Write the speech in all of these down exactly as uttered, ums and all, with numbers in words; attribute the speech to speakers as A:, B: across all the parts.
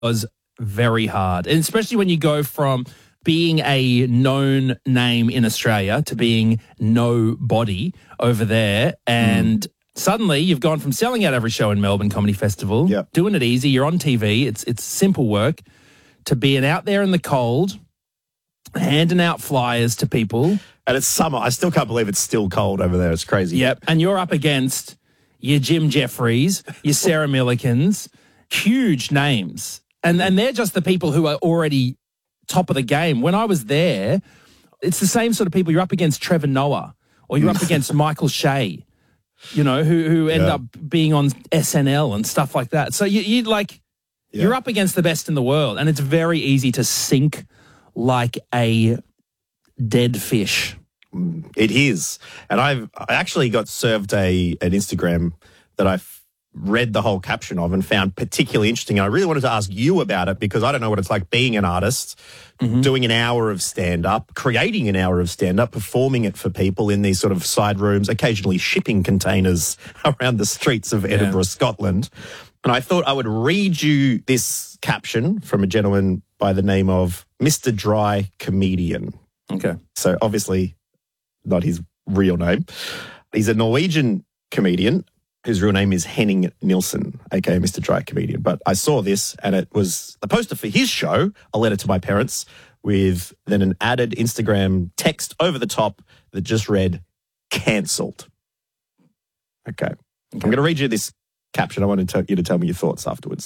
A: was very hard, and especially when you go from being a known name in Australia to being nobody over there, and mm. suddenly you've gone from selling out every show in Melbourne Comedy Festival,
B: yep.
A: doing it easy, you're on T V, it's it's simple work, to being out there in the cold, handing out flyers to people.
B: And it's summer. I still can't believe it's still cold over there. It's crazy.
A: Yep. And you're up against your Jim Jeffries, your Sarah Millikins, huge names. And and they're just the people who are already top of the game. When I was there, it's the same sort of people. You're up against Trevor Noah, or you're up against Michael Shea, you know, who who end
B: yeah.
A: up being on S N L and stuff like that. So you you like yeah. you're up against the best in the world, and it's very easy to sink like a dead fish.
B: It is. And I've I actually got served a an Instagram that I read the whole caption of and found particularly interesting. And I really wanted to ask you about it because I don't know what it's like being an artist, mm-hmm. doing an hour of stand-up, creating an hour of stand-up, performing it for people in these sort of side rooms, occasionally shipping containers around the streets of Edinburgh, yeah. Scotland. And I thought I would read you this caption from a gentleman by the name of Mister Dry Comedian.
A: Okay.
B: So obviously not his real name. He's a Norwegian comedian whose real name is Henning Nilsson, aka Mister Dry Comedian. But I saw this and it was a poster for his show, A Letter to My Parents, with then an added Instagram text over the top that just read, cancelled. Okay. okay. I'm going to read you this caption. I want to tell you to tell me your thoughts afterwards.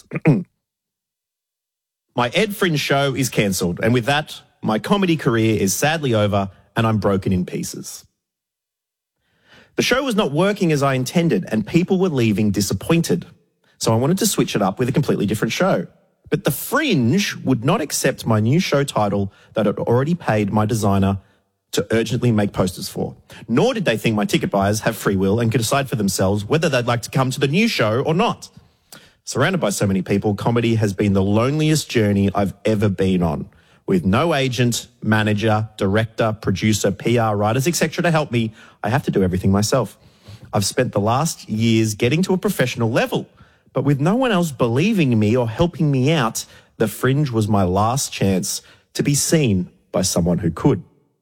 B: My Ed Fringe show is cancelled, and with that, my comedy career is sadly over and I'm broken in pieces. The show was not working as I intended and people were leaving disappointed. So I wanted to switch it up with a completely different show. But the Fringe would not accept my new show title that had already paid my designer to urgently make posters for. Nor did they think my ticket buyers have free will and could decide for themselves whether they'd like to come to the new show or not. Surrounded by so many people, comedy has been the loneliest journey I've ever been on. With no agent, manager, director, producer, P R, writers, et cetera to help me, I have to do everything myself. I've spent the last years getting to a professional level, but with no one else believing in me or helping me out, the Fringe was my last chance to be seen by someone who could.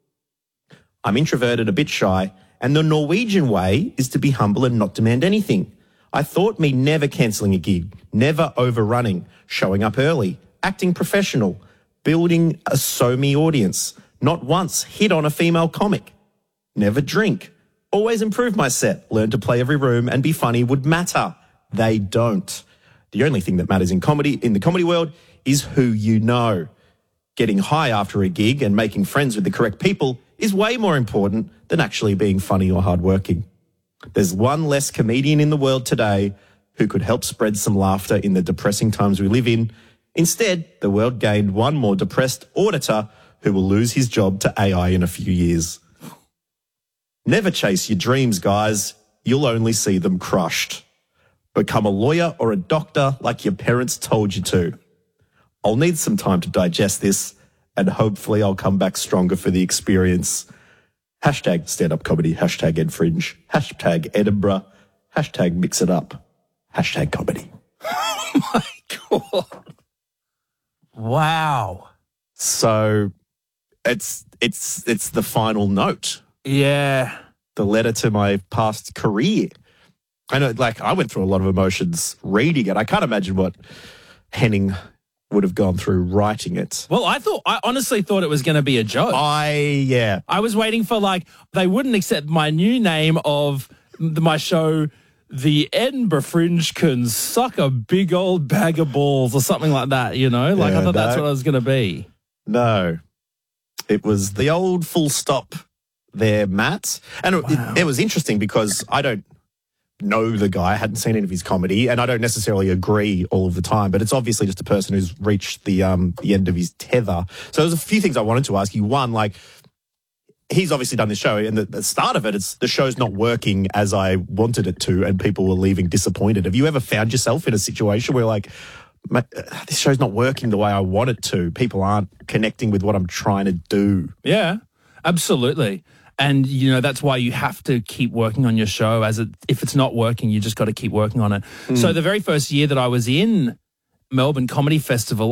B: I'm introverted, a bit shy, and the Norwegian way is to be humble and not demand anything. I thought me never cancelling a gig, never overrunning, showing up early, acting professional, building a so-me audience, not once hit on a female comic, never drink, always improve my set, learn to play every room and be funny would matter. They don't. The only thing that matters in comedy, in the comedy world, is who you know. Getting high after a gig and making friends with the correct people is way more important than actually being funny or hardworking. There's one less comedian in the world today who could help spread some laughter in the depressing times we live in. Instead, the world gained one more depressed auditor who will lose his job to A I in a few years. Never chase your dreams, guys. You'll only see them crushed. Become a lawyer or a doctor like your parents told you to. I'll need some time to digest this, and hopefully I'll come back stronger for the experience. Hashtag stand-up comedy, hashtag Ed Fringe, hashtag Edinburgh, hashtag mix it up, hashtag comedy.
A: Oh my God. Wow.
B: So it's it's it's the final note.
A: Yeah.
B: The letter to my past career. I know, like, I went through a lot of emotions reading it. I can't imagine what Henning would have gone through writing it.
A: Well, I thought, I honestly thought it was going to be a joke.
B: I, yeah.
A: I was waiting for, like, they wouldn't accept my new name of my show, The Edinburgh Fringe Can Suck a Big Old Bag of Balls or something like that, you know? Like,
B: yeah,
A: I thought
B: no.
A: that's what I was going to be.
B: No. It was the old full stop there, Matt. And it,
A: Wow.
B: it, it was interesting because I don't know the guy, I hadn't seen any of his comedy, and I don't necessarily agree all of the time, but it's obviously just a person who's reached the um the end of his tether. So there's a few things I wanted to ask you. One, like, he's obviously done this show, and the, the start of it, it's the show's not working as I wanted it to, and people were leaving disappointed. Have you ever found yourself in a situation where, like, my, uh, this show's not working the way I want it to? People aren't connecting with what I'm trying to do.
A: Yeah, absolutely. And, you know, that's why you have to keep working on your show. As it, if it's not working, you just got to keep working on it. Mm. So the very first year that I was in Melbourne Comedy Festival,